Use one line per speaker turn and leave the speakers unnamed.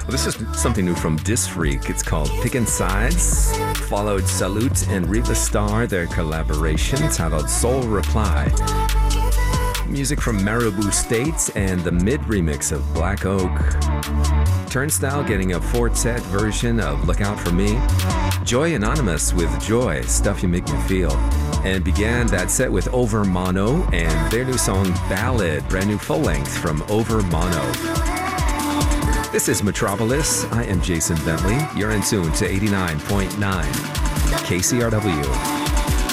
Well, this is something new from Disfreak. It's called Pickin' Sides. Followed Salute and Riva Starr, their collaboration titled Soul Reply. Music from Marabou States and the mid remix of Black Oak. Turnstile getting a quartet version of Look Out For Me. Joy Anonymous with Joy, Stuff You Make Me Feel. And began that set with Over Mono and their new song Ballad, brand new full length from Over Mono. This is Metropolis. I am Jason Bentley. You're in tune to 89.9 KCRW.